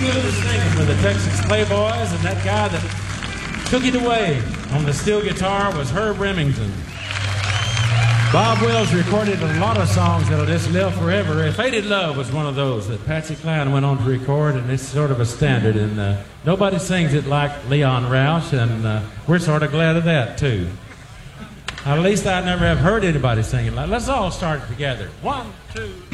Singing with the Texas Playboys, and that guy that took it away on the steel guitar was Herb Remington. Bob Wills recorded a lot of songs that'll just live forever. Faded Love was one of those that Patsy Cline went on to record, and it's sort of a standard, and nobody sings it like Leon Roush, and we're sort of glad of that, too. At least I never have heard anybody sing it like. Let's all start it together. 1, 2...